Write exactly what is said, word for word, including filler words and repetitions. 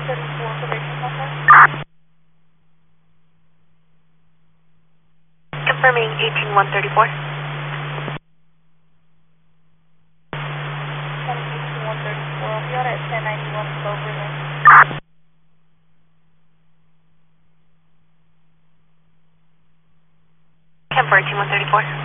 thirty-four, information center. Confirming eighteen one thirty-four. eighteen one thirty-four, I'll be on at ten ninety-one Cloverland. Camper eighteen one thirty-four.